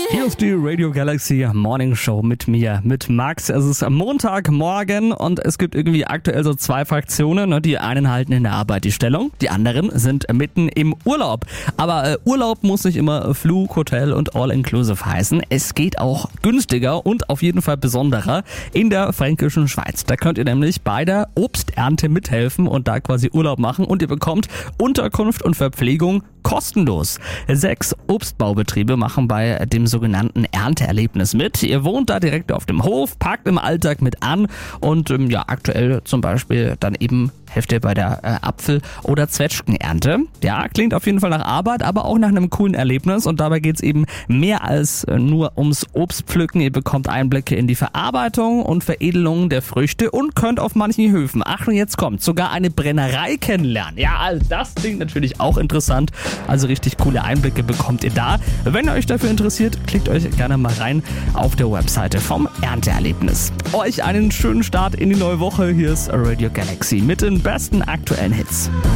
Hier ist die Radio Galaxy Morning Show mit mir, mit Max. Es ist Montagmorgen und es gibt irgendwie aktuell so zwei Fraktionen. Die einen halten in der Arbeit die Stellung, die anderen sind mitten im Urlaub. Aber Urlaub muss nicht immer Flug, Hotel und All-Inclusive heißen. Es geht auch günstiger und auf jeden Fall besonderer in der fränkischen Schweiz. Da könnt ihr nämlich bei der Obsternte mithelfen und da quasi Urlaub machen und ihr bekommt Unterkunft und Verpflegung kostenlos. 6 Obstbaubetriebe machen bei dem sogenannten Ernteerlebnis mit. Ihr wohnt da direkt auf dem Hof, packt im Alltag mit an und aktuell zum Beispiel dann eben helft ihr bei der Apfel- oder Zwetschgenernte. Ja, klingt auf jeden Fall nach Arbeit, aber auch nach einem coolen Erlebnis und dabei geht's eben mehr als nur ums Obstpflücken. Ihr bekommt Einblicke in die Verarbeitung und Veredelung der Früchte und könnt auf manchen Höfen, Achtung, jetzt kommt, sogar eine Brennerei kennenlernen. Ja, also das klingt natürlich auch interessant. Also richtig coole Einblicke bekommt ihr da. Wenn ihr euch dafür interessiert, klickt euch gerne mal rein auf der Webseite vom Ernteerlebnis. Euch einen schönen Start in die neue Woche. Hier ist Radio Galaxy mit den besten aktuellen Hits.